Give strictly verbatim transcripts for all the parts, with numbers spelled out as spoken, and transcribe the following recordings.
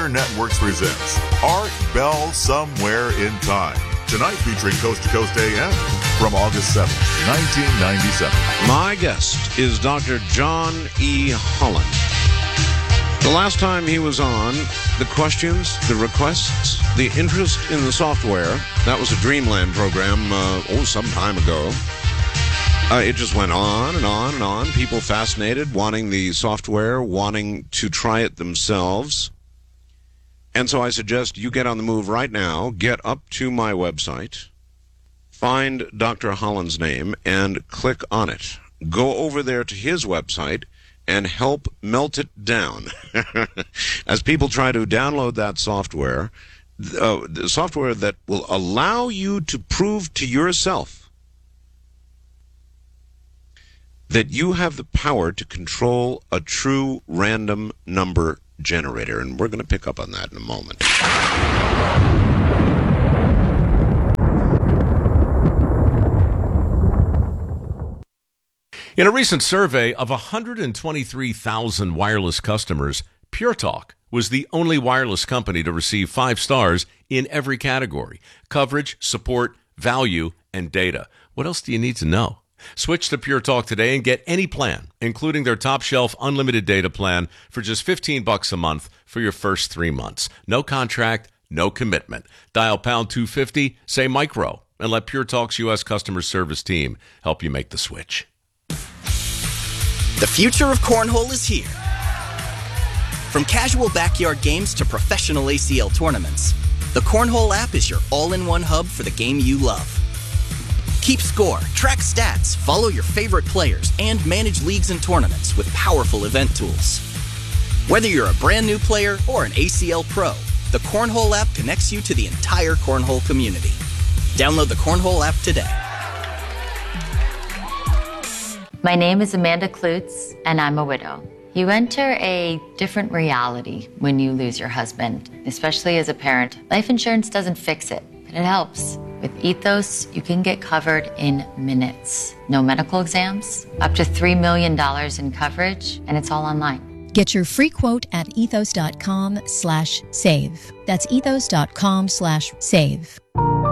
Networks presents Art Bell Somewhere in Time. Tonight featuring Coast to Coast A M from August seventh, nineteen ninety-seven. My guest is Doctor John E. Holland. The last time he was on, the questions, the requests, the interest in the software, that was a Dreamland program, uh, oh, some time ago. Uh, it just went on and on and on. People fascinated, wanting the software, wanting to try it themselves. And so I suggest you get on the move right now, get up to my website, find Doctor Holland's name, and click on it. Go over there to his website and help melt it down. As people try to download that software, uh, the software that will allow you to prove to yourself that you have the power to control a true random number generator. And we're going to pick up on that in a moment. In a recent survey of one hundred twenty-three thousand wireless customers, Pure Talk was the only wireless company to receive five stars in every category: coverage, support, value, and data. What else do you need to know? Switch to Pure Talk today and get any plan, including their top-shelf unlimited data plan, for just fifteen bucks a month for your first three months. No contract, no commitment. Dial pound two fifty, say micro, and let Pure Talk's U S customer service team help you make the switch. The future of cornhole is here. From casual backyard games to professional A C L tournaments, the Cornhole app is your all-in-one hub for the game you love. Keep score, track stats, follow your favorite players, and manage leagues and tournaments with powerful event tools. Whether you're a brand new player or an A C L pro, the Cornhole app connects you to the entire cornhole community. Download the Cornhole app today. My name is Amanda Klutz, and I'm a widow. You enter a different reality when you lose your husband, especially as a parent. Life insurance doesn't fix it, but it helps. With Ethos, you can get covered in minutes. No medical exams, up to three million dollars in coverage, and it's all online. Get your free quote at ethos.com slash save. That's ethos.com slash save.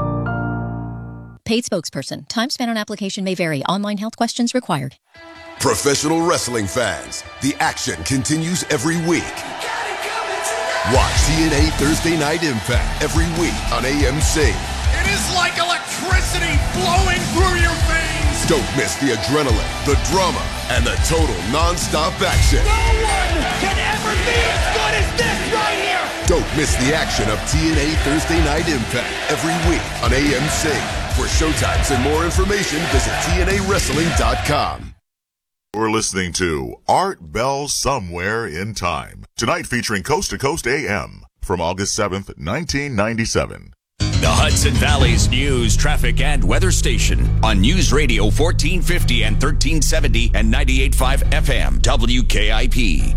Paid spokesperson. Time spent on application may vary. Online health questions required. Professional wrestling fans, the action continues every week. Watch T N A Thursday Night Impact every week on A M C. It is like electricity flowing through your veins. Don't miss the adrenaline, the drama, and the total non-stop action. No one can ever be as good as this right here. Don't miss the action of T N A Thursday Night Impact every week on A M C. For showtimes and more information, visit T N A wrestling dot com. We're listening to Art Bell Somewhere in Time. Tonight featuring Coast to Coast A M from August seventh, nineteen ninety-seven. The Hudson Valley's news, traffic, and weather station on News Radio fourteen fifty and thirteen seventy and ninety-eight point five F M W K I P.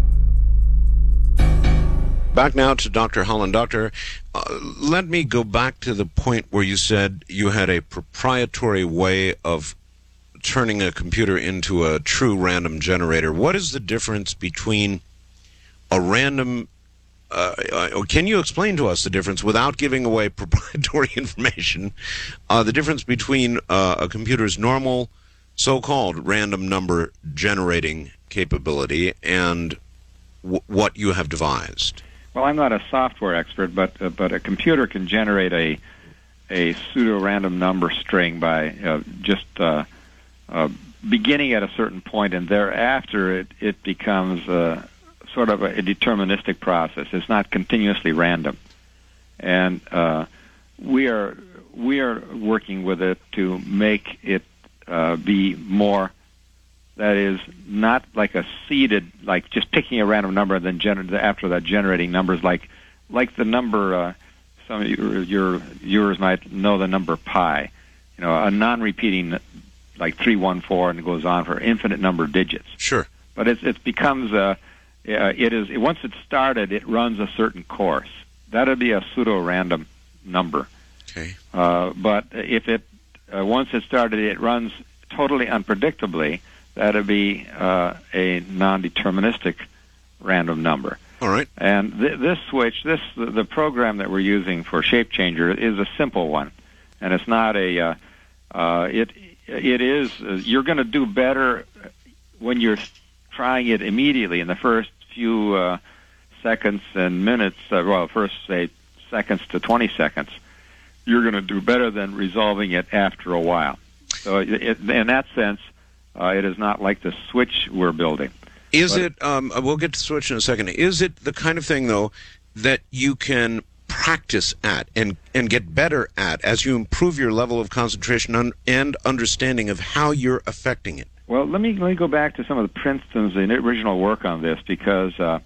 Back now to Doctor Holland. Doctor, uh, let me go back to the point where you said you had a proprietary way of turning a computer into a true random generator. What is the difference between a random... Uh, uh, can you explain to us the difference, without giving away proprietary information, uh, the difference between uh, a computer's normal so-called random number generating capability and w- what you have devised? Well, I'm not a software expert, but uh, but a computer can generate a a pseudo-random number string by uh, just uh, uh, beginning at a certain point, and thereafter it, it becomes uh, sort of a, a deterministic process. It's not continuously random, and uh, we are we are working with it to make it uh, be more. That is not like a seeded, like just picking a random number and then gener- after that generating numbers like like the number. Uh, some of your, your viewers might know the number pi. You know, a non-repeating like three one four, and it goes on for infinite number of digits. Sure. But it it becomes a. Uh, it is once it's started, it runs a certain course. That'll be a pseudo-random number. Okay. Uh, but if it uh, once it started, it runs totally unpredictably. That'll be uh, a non-deterministic random number. All right. And th- this switch, this the, the program that we're using for Shape Changer is a simple one, and it's not a. Uh, uh, it it is uh, you're going to do better when you're trying it immediately in the first few uh, seconds and minutes. Uh, well, first say seconds to twenty seconds. You're going to do better than resolving it after a while. So, it, it, in that sense, uh, it is not like the switch we're building. Is but, it, um, we'll get to switch in a second, is it the kind of thing, though, that you can practice at and, and get better at as you improve your level of concentration un- and understanding of how you're affecting it? Well, let me, let me go back to some of the Princeton's original work on this, because uh,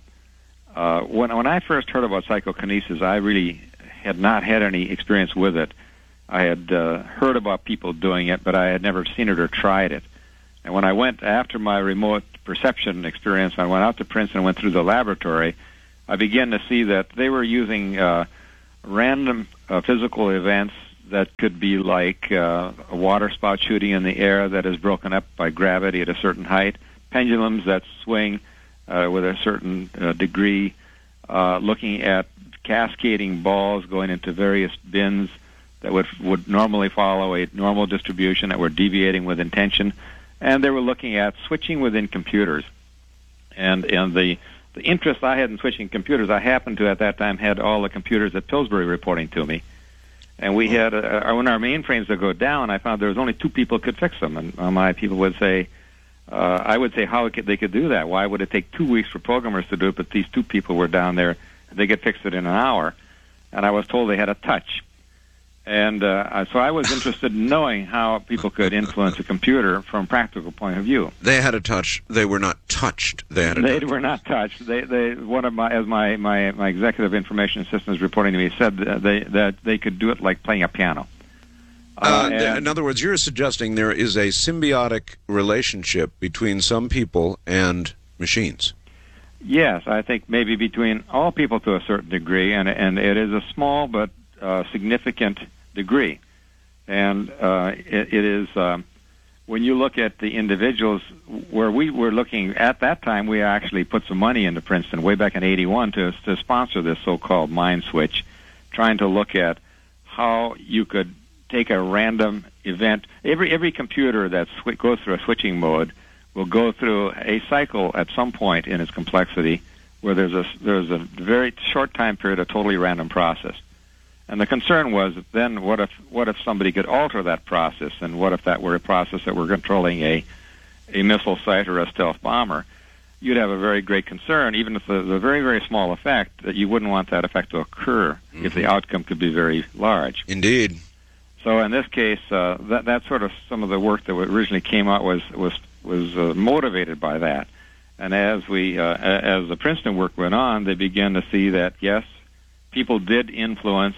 uh, when, when I first heard about psychokinesis, I really had not had any experience with it. I had uh, heard about people doing it, but I had never seen it or tried it. And when I went, after my remote perception experience, I went out to Princeton and went through the laboratory, I began to see that they were using uh, random uh, physical events that could be like uh, a water spout shooting in the air that is broken up by gravity at a certain height, pendulums that swing uh, with a certain uh, degree, uh, looking at cascading balls going into various bins that would would normally follow a normal distribution that were deviating with intention, and they were looking at switching within computers. And and the the interest I had in switching computers, I happened to at that time had all the computers at Pillsbury reporting to me, and we had uh, when our mainframes would go down, I found there was only two people could fix them, and uh, my people would say, uh, I would say how could they could do that? Why would it take two weeks for programmers to do it? But these two people were down there. They could fix it in an hour, and I was told they had a touch. And uh, so I was interested in knowing how people could influence a computer from a practical point of view. They had a touch. They were not touched. They had a They touch. were not touched. They, they, one of my, as my, my, my executive information systems reporting to me said that they, that they could do it like playing a piano. Uh, Uh, and- in other words, you're suggesting there is a symbiotic relationship between some people and machines. Yes, I think maybe between all people to a certain degree, and and it is a small but uh, significant degree. And uh, it, it is, um, when you look at the individuals, where we were looking at that time, we actually put some money into Princeton way back in eighty-one to, to sponsor this so-called mind switch, trying to look at how you could take a random event. Every, every computer that sw- goes through a switching mode will go through a cycle at some point in its complexity where there's a, there's a very short time period of totally random process. And the concern was then what if what if somebody could alter that process, and what if that were a process that were controlling a, a missile site or a stealth bomber? You'd have a very great concern, even if the, the very, very small effect, that you wouldn't want that effect to occur mm-hmm. if the outcome could be very large. Indeed. So in this case, uh, that that's sort of some of the work that originally came out was was was uh, motivated by that. And as we uh, as the Princeton work went on, they began to see that yes, people did influence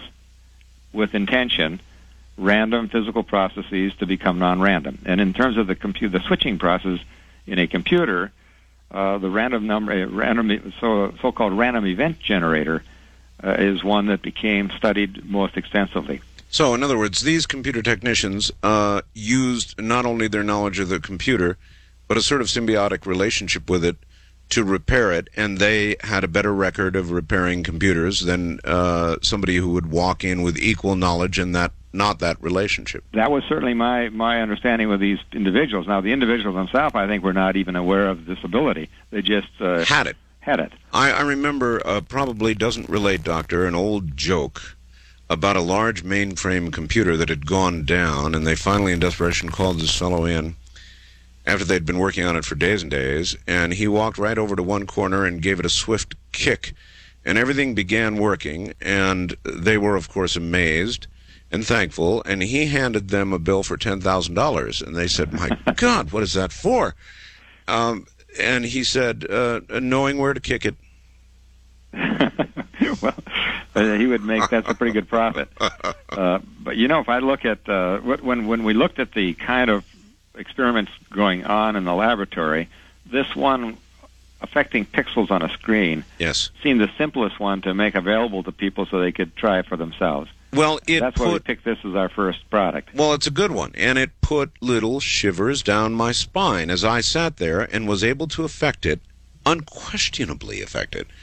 with intention random physical processes to become non-random. And in terms of the computer, the switching process in a computer, uh, the random number, a random so so-called random event generator uh, is one that became studied most extensively. So, in other words, these computer technicians uh, used not only their knowledge of the computer, but a sort of symbiotic relationship with it to repair it, and they had a better record of repairing computers than uh, somebody who would walk in with equal knowledge and that not that relationship. That was certainly my, my understanding with these individuals. Now, the individuals themselves, I think, were not even aware of this ability. They just uh, had it. Had it. I, I remember, uh, probably doesn't relate, Doctor, an old joke about a large mainframe computer that had gone down, and they finally, in desperation, called this fellow in after they'd been working on it for days and days, and he walked right over to one corner and gave it a swift kick, and everything began working, and they were, of course, amazed and thankful, and he handed them a bill for ten thousand dollars, and they said, my God, what is that for? Um, and he said, uh, knowing where to kick it. Well, uh, he would make, that's a pretty good profit. Uh, but, you know, if I look at, uh, when, when we looked at the kind of experiments going on in the laboratory, this one affecting pixels on a screen yes. seemed the simplest one to make available to people so they could try it for themselves. Well, it That's put, why we picked this as our first product. Well, it's a good one, and it put little shivers down my spine as I sat there and was able to affect it, unquestionably affect it,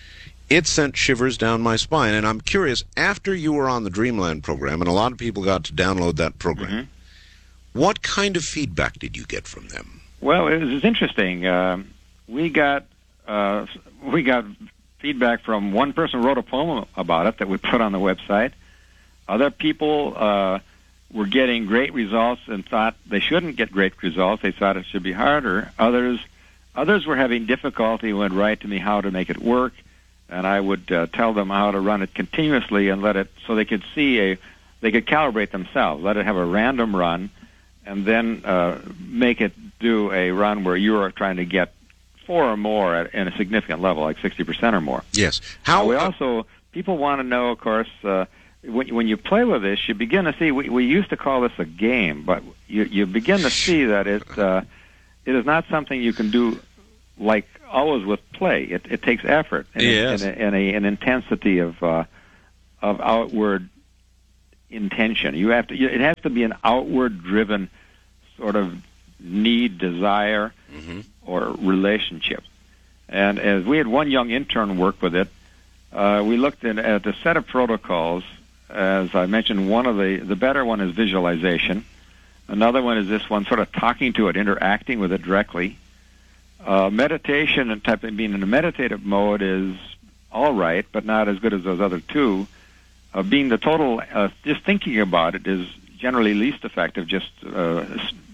it sent shivers down my spine. And I'm curious, after you were on the Dreamland program, and a lot of people got to download that program, mm-hmm. what kind of feedback did you get from them? Well, it was interesting. Uh, we got uh, we got feedback from one person who wrote a poem about it that we put on the website. Other people uh, were getting great results and thought they shouldn't get great results. They thought it should be harder. Others others were having difficulty and would write to me how to make it work, and I would uh, tell them how to run it continuously and let it so they could see a they could calibrate themselves. Let it have a random run, and then uh, make it do a run where you are trying to get four or more at, in a significant level, like sixty percent or more. Yes. How uh, we also people want to know, of course, uh, when when you play with this, you begin to see. We, we used to call this a game, but you you begin to see that it uh, it is not something you can do like always with play. It it takes effort and, yes. and, a, and a, an intensity of uh, of outward intention. You have to. It has to be an outward driven sort of need, desire, mm-hmm. or relationship. And as we had one young intern work with it, uh, we looked at, at a set of protocols. As I mentioned, one of the, the better one is visualization. Another one is this one, sort of talking to it, interacting with it directly. Uh, meditation and type of being in a meditative mode is all right, but not as good as those other two. Uh, being the total, uh, just thinking about it is generally least effective, just uh,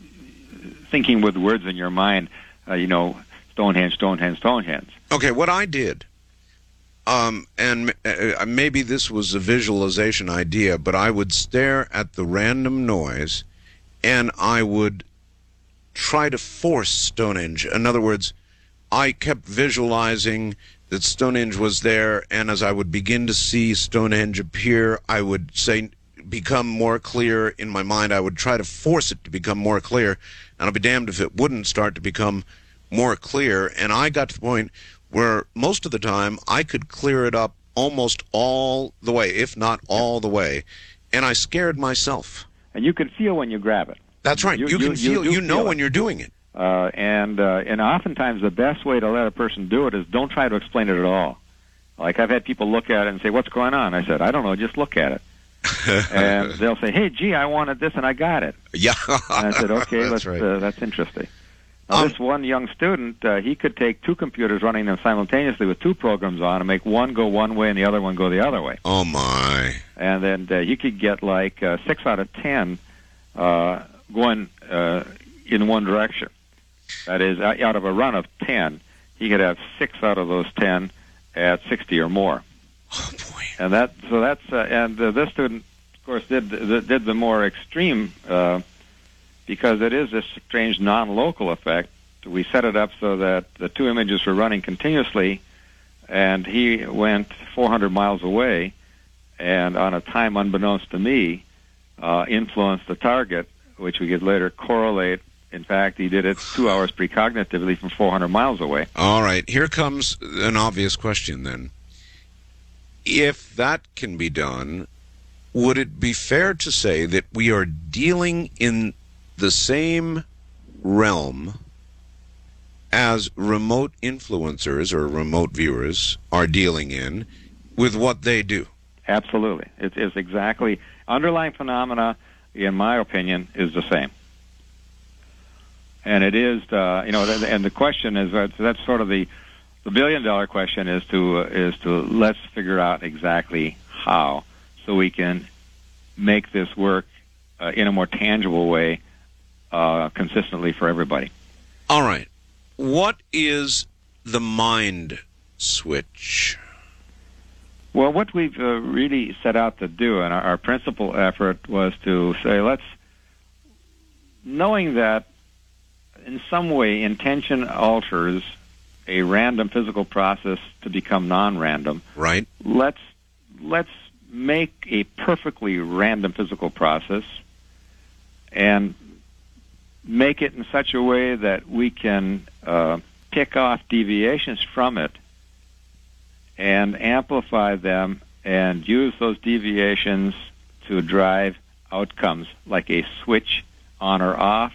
thinking with words in your mind, uh, you know, Stonehenge, Stonehenge, Stonehenge. Okay, what I did, um, and uh, maybe this was a visualization idea, but I would stare at the random noise, and I would try to force Stonehenge. In other words, I kept visualizing that Stonehenge was there, and as I would begin to see Stonehenge appear, I would say, become more clear in my mind. I would try to force it to become more clear, and I'll be damned if it wouldn't start to become more clear. And I got to the point where most of the time I could clear it up almost all the way, if not all the way, and I scared myself. And you can feel when you grab it. That's right. You, you can you, feel, you, you know feel when you're doing it. Uh, and uh, and oftentimes the best way to let a person do it is don't try to explain it at all. Like I've had people look at it and say, "What's going on?" I said, "I don't know. Just look at it." And they'll say, "Hey, gee, I wanted this and I got it." Yeah. And I said, "Okay, that's let's, right. uh, that's interesting." Now, Um, this one young student, uh, he could take two computers running them simultaneously with two programs on and make one go one way and the other one go the other way. Oh, my. And then uh, you could get like uh, six out of ten uh, going uh, in one direction. That is, out of a run of ten, he could have six out of those ten at sixty or more. Oh, boy. And that, so that's, uh, and uh, this student, of course, did the, did the more extreme, uh, because it is this strange non-local effect. We set it up so that the two images were running continuously, and he went four hundred miles away, and on a time unbeknownst to me, uh, influenced the target, which we could later correlate. In fact, he did it two hours precognitively from four hundred miles away. All right. Here comes an obvious question then. If that can be done, would it be fair to say that we are dealing in the same realm as remote influencers or remote viewers are dealing in with what they do? Absolutely. It is exactly, underlying phenomena, in my opinion, is the same. And it is, uh, you know, and the question is, uh, that's sort of the, the billion-dollar question is to, uh, is to let's figure out exactly how, so we can make this work uh, in a more tangible way, uh, consistently for everybody. All right. What is the mind switch? Well, what we've uh, really set out to do, and our, our principal effort was to say, let's, knowing that in some way intention alters a random physical process to become non-random. Right. Let's let's make a perfectly random physical process and make it in such a way that we can uh, pick off deviations from it and amplify them and use those deviations to drive outcomes like a switch on or off,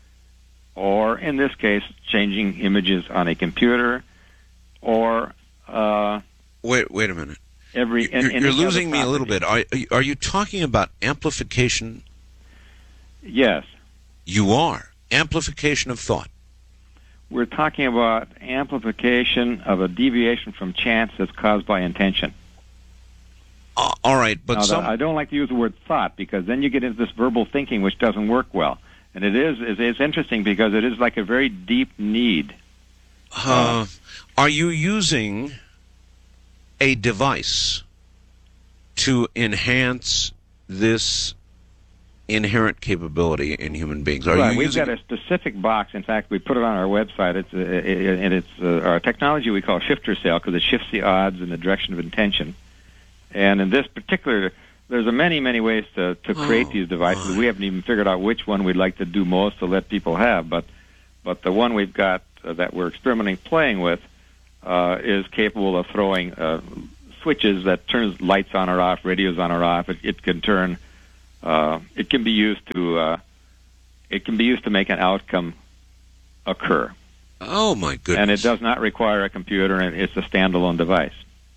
or in this case, changing images on a computer, or uh, Wait, wait a minute. Every You're, you're losing me a little bit. Are, are you talking about amplification? Yes. You are. Amplification of thought. We're talking about amplification of a deviation from chance that's caused by intention. Uh, all right, but now, some... I don't like to use the word thought because then you get into this verbal thinking which doesn't work well. And it is it's interesting because it is like a very deep need. Uh, uh, are you using a device to enhance this inherent capability in human beings? Are right. you We've using... got a specific box. In fact, we put it on our website. It's uh, it, and it's uh, our technology we call shifter cell because it shifts the odds in the direction of intention. And in this particular, there's a many, many ways to, to create oh, these devices. my. We haven't even figured out which one we'd like to do most to let people have. But but the one we've got uh, that we're experimenting playing with uh, is capable of throwing uh, switches that turns lights on or off, radios on or off. It, it can turn. Uh, it can be used to. Uh, it can be used to make an outcome occur. Oh my goodness! And it does not require a computer, and it's a standalone device.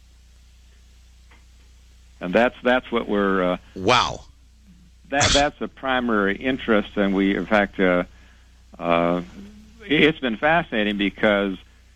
And that's that's what we're. Uh, wow. That that's the primary interest, and we, in fact, uh, uh, it's been fascinating because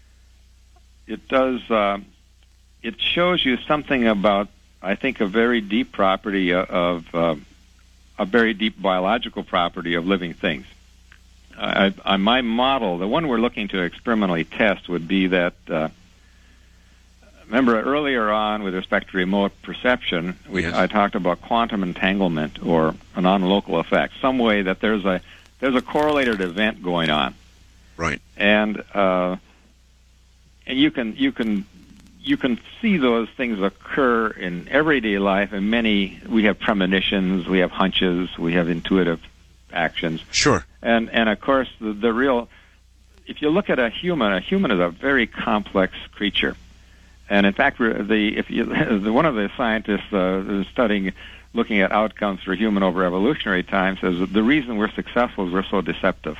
it does. Uh, it shows you something about, I think, a very deep property of uh, a very deep biological property of living things. I, I, my model, the one we're looking to experimentally test, would be that. Uh, Remember earlier on, with respect to remote perception, we, yes. I talked about quantum entanglement or a non-local effect, some way that there's a there's a correlated event going on, right? And uh, and you can you can you can see those things occur in everyday life. And many we have premonitions, we have hunches, we have intuitive actions. Sure. And and of course the, the real, if you look at a human, a human is a very complex creature. And in fact, the if you one of the scientists uh, studying, looking at outcomes for human over evolutionary time says that the reason we're successful is we're so deceptive.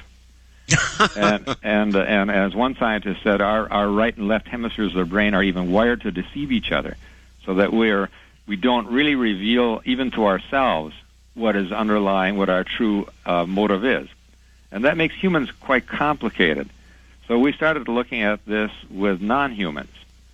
and and uh, and as one scientist said, our our right and left hemispheres of the brain are even wired to deceive each other, so that we're we don't really reveal even to ourselves what is underlying, what our true uh, motive is, and that makes humans quite complicated. So we started looking at this with non-humans.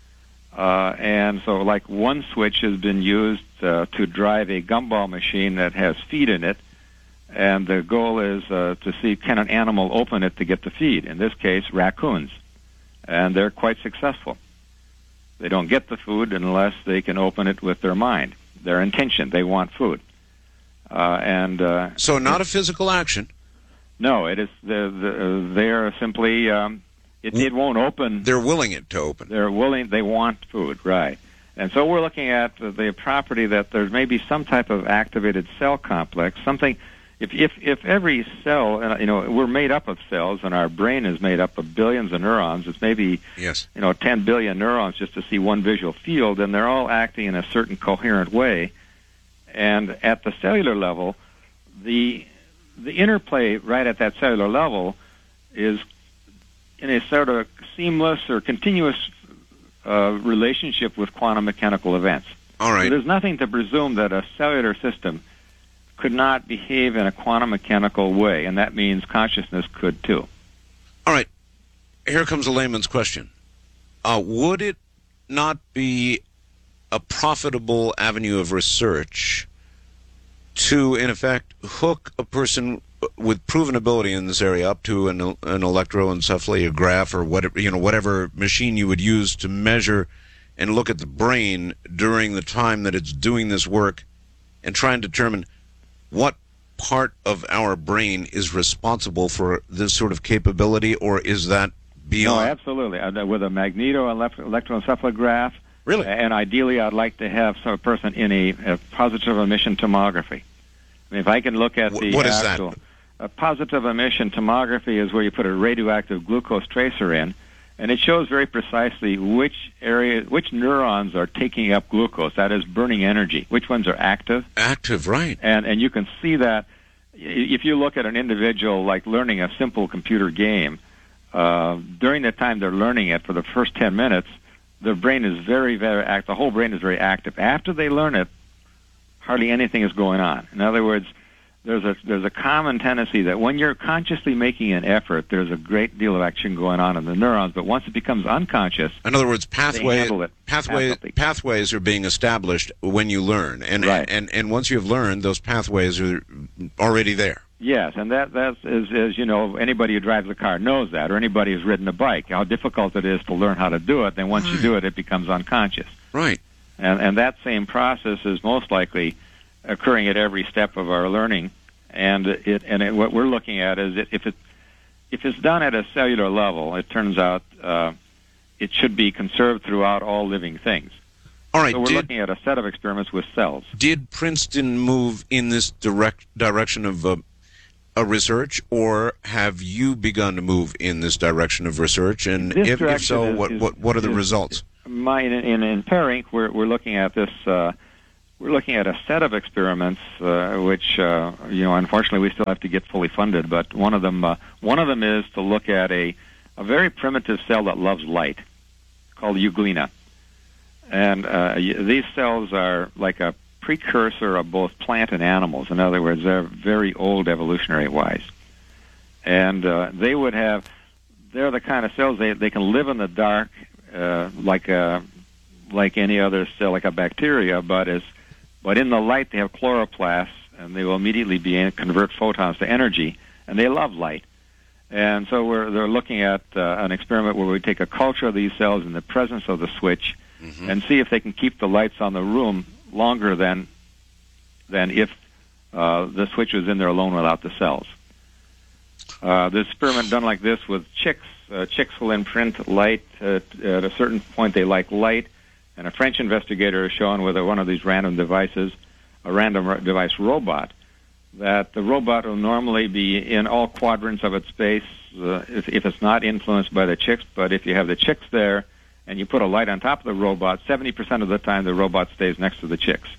Uh, and so, like, one switch has been used uh, to drive a gumball machine that has feed in it, and the goal is uh, to see can an animal open it to get the feed. In this case, raccoons, and they're quite successful. They don't get the food unless they can open it with their mind, their intention. They want food, uh, and uh, so not a physical action. No, it is. The, the, they are simply. Um, It, it won't open. They're willing it to open. They're willing. They want food, right? And so we're looking at the property that there may be some type of activated cell complex. Something. If if if every cell, you know, we're made up of cells, and our brain is made up of billions of neurons. It's maybe yes, you know, ten billion neurons just to see one visual field, and they're all acting in a certain coherent way. And at the cellular level, the the interplay right at that cellular level is in a sort of seamless or continuous uh, relationship with quantum mechanical events. All right. So there's nothing to presume that a cellular system could not behave in a quantum mechanical way, and that means consciousness could too. All right. Here comes a layman's question. Uh, would it not be a profitable avenue of research to, in effect, hook a person with proven ability in this area up to an, an electroencephalograph or whatever, you know, whatever machine you would use to measure and look at the brain during the time that it's doing this work and try and determine what part of our brain is responsible for this sort of capability, or is that beyond? No, absolutely. Uh, with a magneto electroencephalograph. Really? And ideally, I'd like to have some person in a, a positive emission tomography. I mean, if I can look at the what is actual... that? A positive emission tomography is where you put a radioactive glucose tracer in, and it shows very precisely which area, which neurons are taking up glucose, that is burning energy, which ones are active. Active, right. And and you can see that if you look at an individual like learning a simple computer game, uh, during the time they're learning it for the first ten minutes, their brain is very, very active. The whole brain is very active. After they learn it, hardly anything is going on. In other words, there's a there's a common tendency that when you're consciously making an effort, there's a great deal of action going on in the neurons. But once it becomes unconscious, in other words, pathway, it pathway, pathways are being established when you learn, and, right. and and once you've learned, those pathways are already there. Yes, and that that is, is you know, anybody who drives a car knows that, or anybody who's ridden a bike, how difficult it is to learn how to do it. Then once right. you do it, it becomes unconscious. Right. And and that same process is most likely occurring at every step of our learning. And it and it, what we're looking at is it, if it if it's done at a cellular level, it turns out uh, it should be conserved throughout all living things. All right. So we're did, looking at a set of experiments with cells. Did Princeton move in this direct direction of uh, a research, or have you begun to move in this direction of research? And if, if so, is, what, is, what what are the is, results? My in in, in Pair Incorporated, we're we're looking at this. Uh, we're looking at a set of experiments, uh, which uh, you know, unfortunately, we still have to get fully funded. But one of them, uh, one of them is to look at a a very primitive cell that loves light, called euglena, and uh, these cells are like a precursor of both plant and animals. In other words, they're very old evolutionary-wise. And uh, they would have, they're the kind of cells, they they can live in the dark uh, like a, like any other cell, like a bacteria, but as, but in the light they have chloroplasts, and they will immediately be in, convert photons to energy, and they love light. And so we're they're looking at uh, an experiment where we take a culture of these cells in the presence of the switch mm-hmm. and see if they can keep the lights on the room longer than than if uh, the switch was in there alone without the cells. Uh, this experiment done like this with chicks. Uh, chicks will imprint light. Uh, at a certain point, they like light. And a French investigator has shown with a, one of these random devices, a random ro- device robot, that the robot will normally be in all quadrants of its space uh, if, if it's not influenced by the chicks. But if you have the chicks there, and you put a light on top of the robot, seventy percent of the time the robot stays next to the chicks.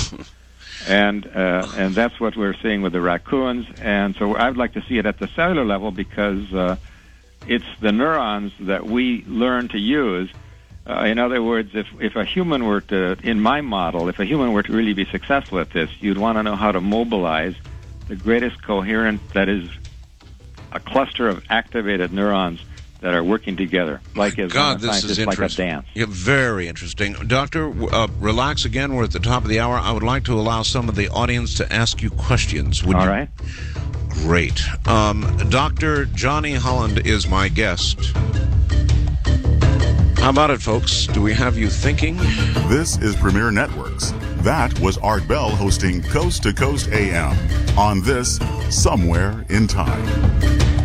and uh, and that's what we're seeing with the raccoons. And so I'd like to see it at the cellular level because uh, it's the neurons that we learn to use. Uh, in other words, if, if a human were to, in my model, if a human were to really be successful at this, you'd want to know how to mobilize the greatest coherent, that is, a cluster of activated neurons that are working together, like as God, this is like a interesting. dance. Yeah, very interesting. Doctor, uh, relax again. We're at the top of the hour. I would like to allow some of the audience to ask you questions. Would All you? right. Great. Um, Doctor Johnny Holland is my guest. How about it, folks? Do we have you thinking? This is Premier Networks. That was Art Bell hosting Coast to Coast A M on this Somewhere in Time.